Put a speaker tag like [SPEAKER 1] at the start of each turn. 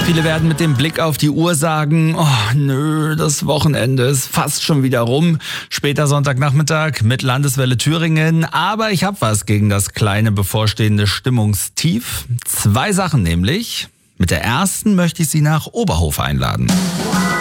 [SPEAKER 1] Viele werden mit dem Blick auf die Uhr sagen, oh nö, das Wochenende ist fast schon wieder rum. Später Sonntagnachmittag mit Landeswelle Thüringen. Aber ich habe was gegen das kleine bevorstehende Stimmungstief. 2 Sachen nämlich. Mit der ersten möchte ich Sie nach Oberhof einladen.